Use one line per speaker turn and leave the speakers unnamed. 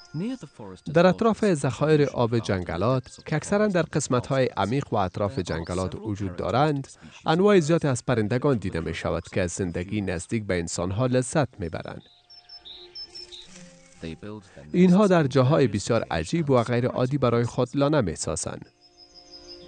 در اطراف ذخایر آب جنگلات که اکثراً در قسمت‌های عمیق و اطراف جنگلات وجود دارند، انواع زیادی از پرندگان دیده می شود که از زندگی نزدیک به انسان‌ها لذت می‌برند. اینها در جاهای بسیار عجیب و غیر عادی برای خود لانه می‌سازند.